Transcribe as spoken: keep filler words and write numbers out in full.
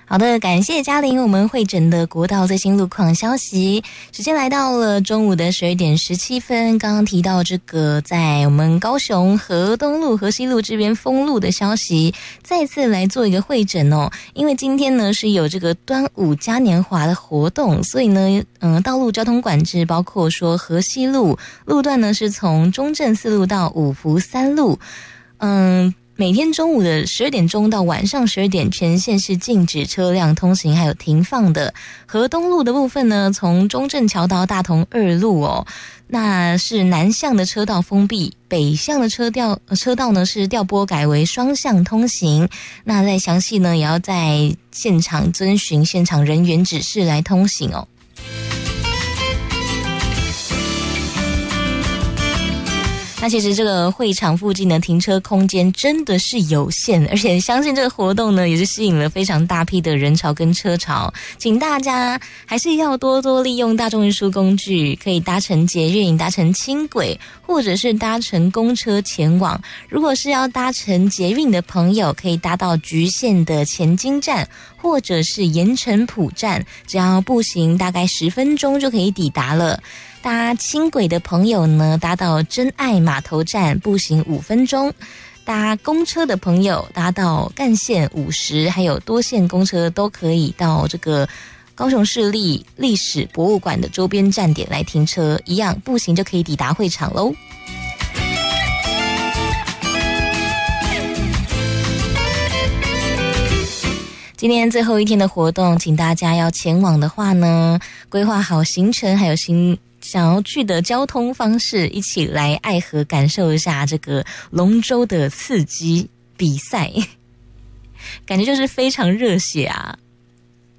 好的，感谢嘉玲，我们会诊的国道最新路况消息。时间来到了中午的十二点十七分，刚刚提到这个在我们高雄河东路、河西路这边封路的消息，再次来做一个会诊哦。因为今天呢是有这个端午嘉年华的活动，所以呢，嗯，道路交通管制包括说河西路路段呢是从中正四路到五福三路，嗯。每天中午的十二点钟到晚上十二点，全线是禁止车辆通行还有停放的。河东路的部分呢，从中正桥到大同二路哦，那是南向的车道封闭，北向的车调车道呢是调拨改为双向通行。那再详细呢，也要在现场遵循现场人员指示来通行哦。那其实这个会场附近的停车空间真的是有限，而且相信这个活动呢也是吸引了非常大批的人潮跟车潮，请大家还是要多多利用大众运输工具，可以搭乘捷运、搭乘轻轨，或者是搭乘公车前往。如果是要搭乘捷运的朋友，可以搭到橘线的前金站，或者是盐城埔站，只要步行大概十分钟就可以抵达了。搭轻轨的朋友呢，搭到真爱码头站步行五分钟；搭公车的朋友搭到干线五十，还有多线公车都可以到这个高雄市立历史博物馆的周边站点来停车，一样步行就可以抵达会场喽。今天最后一天的活动，请大家要前往的话呢，规划好行程，还有行想要去的交通方式，一起来爱河感受一下这个龙舟的刺激比赛，感觉就是非常热血啊。